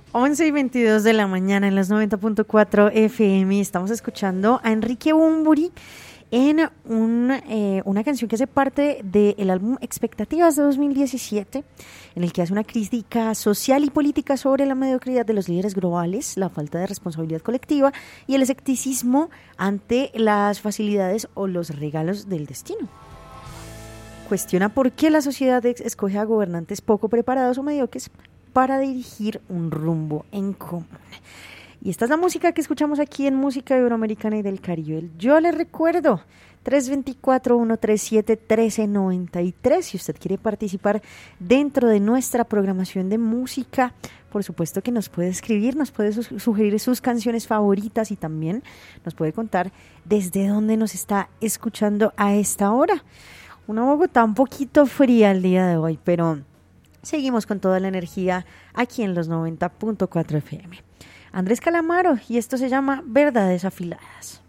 11:22 de la mañana en los 90.4 FM. Estamos escuchando a Enrique Bunbury en una canción que hace parte del álbum Expectativas de 2017, en el que hace una crítica social y política sobre la mediocridad de los líderes globales, la falta de responsabilidad colectiva y el escepticismo ante las facilidades o los regalos del destino. Cuestiona por qué la sociedad escoge a gobernantes poco preparados o mediocres para dirigir un rumbo en común. Y esta es la música que escuchamos aquí en Música Iberoamericana y del Caribe. Yo les recuerdo, 324-137-1393, si usted quiere participar dentro de nuestra programación de música, por supuesto que nos puede escribir, nos puede sugerir sus canciones favoritas y también nos puede contar desde dónde nos está escuchando a esta hora. Una Bogotá un poquito fría el día de hoy, pero seguimos con toda la energía aquí en los 90.4 FM. Andrés Calamaro, y esto se llama Verdades Afiladas.